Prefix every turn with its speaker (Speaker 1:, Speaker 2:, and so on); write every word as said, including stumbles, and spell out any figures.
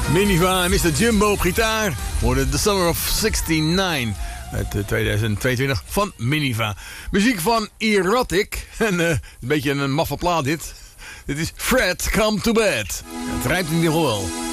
Speaker 1: Miniva en mister Jumbo op gitaar worden The Summer of zesenzestig uit tweeduizend tweeëntwintig van Miniva. Muziek van Erotic en uh, een beetje een maffe plaat dit. Dit is Fred Come to Bed. Het rijmt in ieder geval wel.